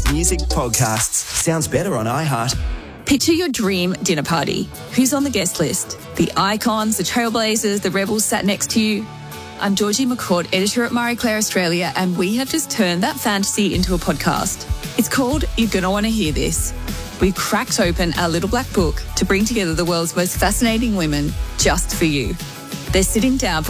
music podcasts. Sounds better on iHeart. Picture your dream dinner party. Who's on the guest list? The icons, the trailblazers, the rebels sat next to you. I'm Georgie McCord, editor at Marie Claire Australia, and we have just turned that fantasy into a podcast. It's called You're Gonna Want to Hear This. We've cracked open our little black book to bring together the world's most fascinating women just for you. They're sitting down for